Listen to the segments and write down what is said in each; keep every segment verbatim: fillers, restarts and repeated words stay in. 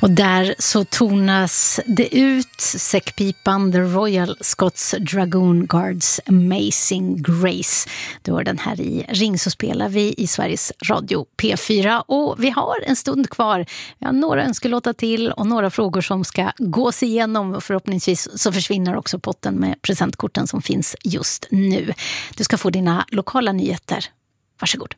Och där så tonas det ut säckpipan The Royal Scots Dragoon Guards Amazing Grace. Du har den här i Ring så spelar vi i Sveriges Radio P fyra och vi har en stund kvar. Vi har några önskelåtar till och några frågor som ska gås igenom. Förhoppningsvis så försvinner också potten med presentkorten som finns just nu. Du ska få dina lokala nyheter. Varsågod.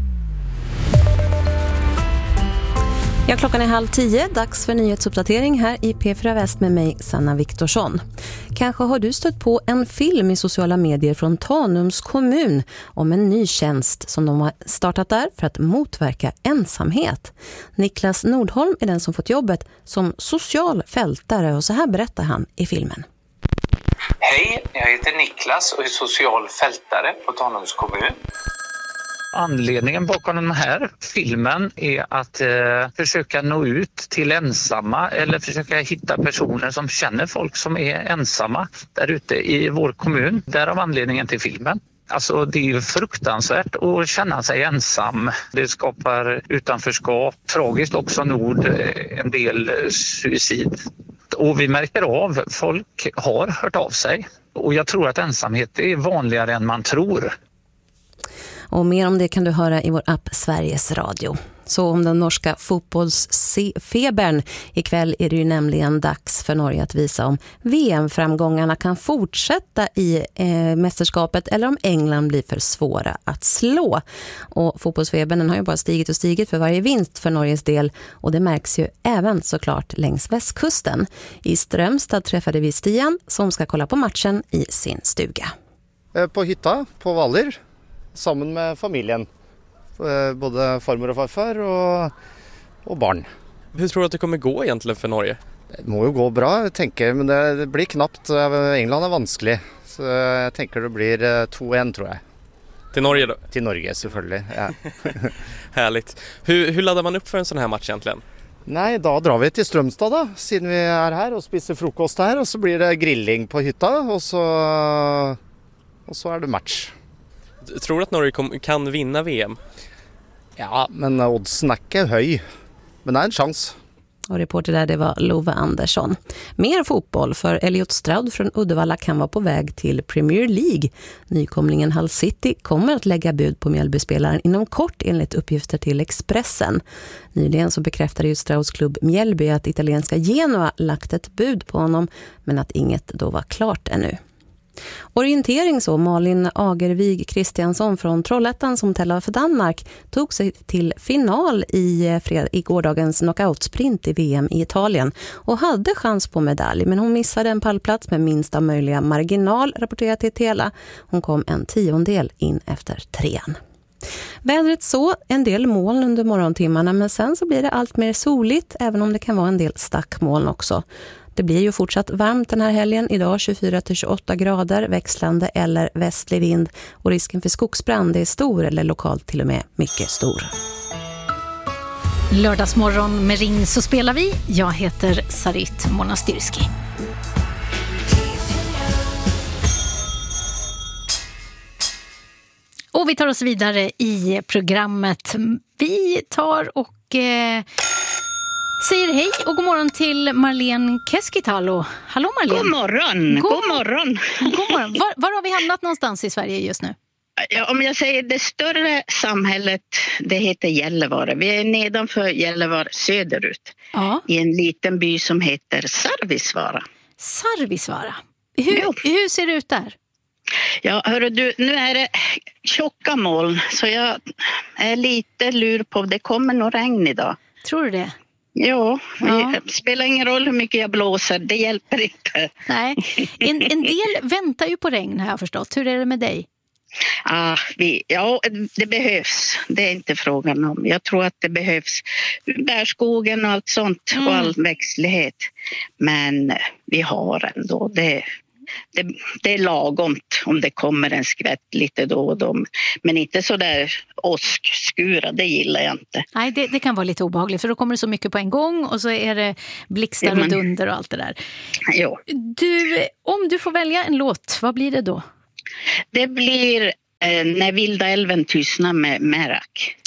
Ja, klockan är halv tio, dags för nyhetsuppdatering här i P fyra Väst med mig, Sanna Viktorsson. Kanske har du stött på en film i sociala medier från Tanums kommun om en ny tjänst som de har startat där för att motverka ensamhet. Niklas Nordholm är den som fått jobbet som social fältare och så här berättar han i filmen. Hej, jag heter Niklas och är social fältare på Tanums kommun. Anledningen bakom den här filmen är att eh, försöka nå ut till ensamma eller försöka hitta personer som känner folk som är ensamma där ute i vår kommun. Därav anledningen till filmen. Alltså det är ju fruktansvärt att känna sig ensam. Det skapar utanförskap, tragiskt också nog en del suicid. Och vi märker av, folk har hört av sig. Och jag tror att ensamhet är vanligare än man tror. Och mer om det kan du höra i vår app Sveriges Radio. Så om den norska fotbollsfebern. Ikväll är det ju nämligen dags för Norge att visa om V M-framgångarna kan fortsätta i eh, mästerskapet eller om England blir för svåra att slå. Och fotbollsfebern den har ju bara stigit och stigit för varje vinst för Norges del och det märks ju även såklart längs västkusten. I Strömstad träffade vi Stian som ska kolla på matchen i sin stuga. På hytta, på Hvaler, sammen med familjen. Både farmor och farfar och, och barn. Hur tror du att det kommer gå egentligen för Norge? Det må ju gå bra, jag tänker, men det, det blir knappt. England är vanskelig, så jag tänker det blir två ett tror jag. Till Norge då? Till Norge, selvfølgelig. Ja. Härligt. Hur, hur laddar man upp för en sån här match egentligen? Nej, då drar vi till Strömstad då, siden vi är här och spiser frukost här. Och så blir det grilling på hytta och så, och så är det match. Tror du att Norge kom, kan vinna V M? Ja, men oddsen är inte hög. Men det är en chans. Och reporter där det var Lova Andersson. Mer fotboll för Elliot Stroud från Uddevalla kan vara på väg till Premier League. Nykomlingen Hull City kommer att lägga bud på Mjällby-spelaren inom kort enligt uppgifter till Expressen. Nyligen så bekräftade ju Strouds klubb Mjällby att italienska Genoa lagt ett bud på honom men att inget då var klart ännu. Orientering så, Malin Agervig Kristiansson från Trollhättan som tävlar för Danmark tog sig till final i, fred- i gårdagens knockout-sprint i V M i Italien och hade chans på medalj men hon missade en pallplats med minsta möjliga marginal, rapporterar till Tela. Hon kom en tiondel in efter trean. Vädret så, en del moln under morgontimmarna men sen så blir det allt mer soligt även om det kan vara en del stackmoln också. Det blir ju fortsatt varmt den här helgen. Idag tjugofyra till tjugoåtta grader, växlande eller västlig vind. Och risken för skogsbrand är stor eller lokalt till och med mycket stor. Lördagsmorgon med Ring så spelar vi. Jag heter Sarit Monastyrski. Och vi tar oss vidare i programmet. Vi tar och... Eh, säger hej och god morgon till Marlene Keskitalo. Hallå Marlene. God morgon. God, god morgon. God morgon. Var, var har vi hamnat någonstans i Sverige just nu? Ja, om jag säger det större samhället, det heter Gällivare. Vi är nedanför Gällivare söderut. Ja. I en liten by som heter Sarvisvaara. Sarvisvaara. Hur, ja. hur ser det ut där? Ja, hörru du, nu är det tjocka moln så jag är lite lur på det kommer nog regn idag. Tror du det? Ja, ja, det spelar ingen roll hur mycket jag blåser, det hjälper inte. Nej, en, en del väntar ju på regn har jag förstått. Hur är det med dig? Ah, vi, ja, det behövs. Det är inte frågan om. Jag tror att det behövs bärskogen och allt sånt mm. och all växtlighet. Men vi har ändå det. Det, det är lagomt om det kommer en skvätt lite då och då. Men inte så där åskskura, det gillar jag inte. Nej, det, det kan vara lite obehagligt för då kommer det så mycket på en gång och så är det blixtar ja, men, och dunder och allt det där. Jo. Du, om du får välja en låt, vad blir det då? Det blir eh, När vilda älven tystnar med Merak.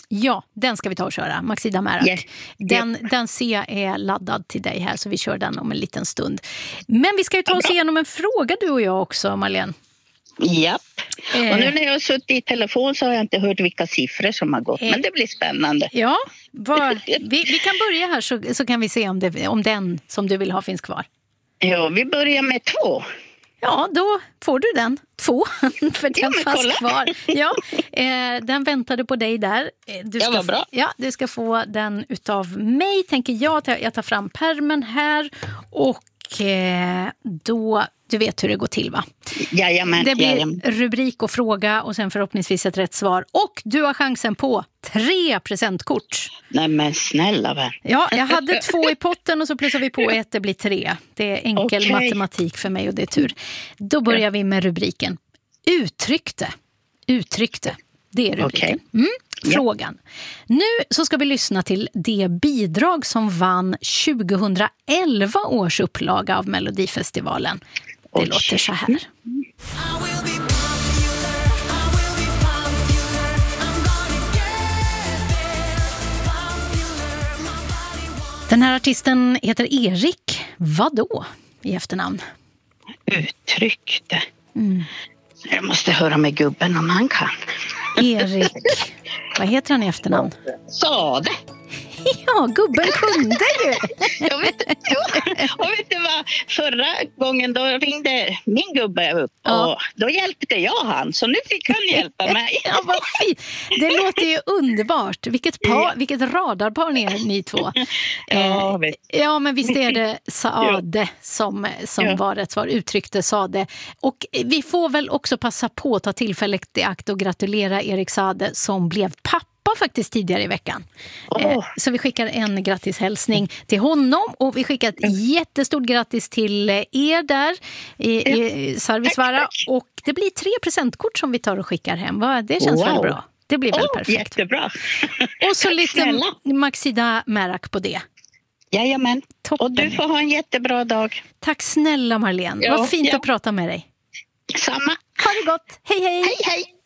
Ja, den ska vi ta och köra. Maxida Märak. Yeah. Den, yeah. den ser jag är laddad till dig här, så vi kör den om en liten stund. Men vi ska ju ta oss igenom en fråga du och jag också, Marlene. Japp. Eh. Och nu när jag har suttit i telefon så har jag inte hört vilka siffror som har gått. Eh. Men det blir spännande. Ja, var, vi, vi kan börja här så, så kan vi se om, det, om den som du vill ha finns kvar. Ja, vi börjar med två. Ja, då får du den. Två, för den ja, fanns kvar. Ja, eh, den väntade på dig där. Du ska, ja, vad bra. Ja, du ska få den utav mig, tänker jag. Jag tar fram pärmen här och eh, då... Du vet hur det går till, va? Jajamän, det blir jajamän. Rubrik och fråga och sen förhoppningsvis ett rätt svar. Och du har chansen på tre presentkort. Nej men snälla vän. Ja, jag hade två i potten och så plussar vi på ett, det blir tre. Det är enkel okay. matematik för mig och det är tur. Då börjar vi med rubriken. Uttryckte. Uttryckte. Det är rubriken. Okay. Mm. Frågan. Nu så ska vi lyssna till det bidrag som vann tjugohundraelva års upplaga av Melodifestivalen. Det okay. låter så här. Den här artisten heter Erik. Vadå i efternamn? Uttryckte. Mm. Jag måste höra med gubben om han kan. Erik. Vad heter han i efternamn? Sade. Ja, gubben kunde ju. Jag vet, och vet du vad? Förra gången då ringde min gubbe upp ja. och då hjälpte jag han. Så nu fick han hjälpa mig. Ja, vad fint. Det låter ju underbart. Vilket, par, vilket radarpar ni är, ni två. Ja, eh, ja, men visst är det Sade som, som ja. var rätt svar. Uttryckte Sade. Och vi får väl också passa på att ta tillfället i akt och gratulera Erik Sade som blev pappa faktiskt tidigare i veckan. Oh. Så vi skickar en grattishälsning till honom och vi skickar ett jättestort grattis till er där i, i Sarvisvara. Och det blir tre presentkort som vi tar och skickar hem. Det känns wow. väl bra? Det blir väl oh, perfekt. Jättebra. Och så lite Snälla. Maxida Märak på det. Jajamän. Toppen. Och du får ha en jättebra dag. Tack snälla Marlene. Ja, Vad fint ja. att prata med dig. Samma. Ha det gott. Hej hej. Hej hej.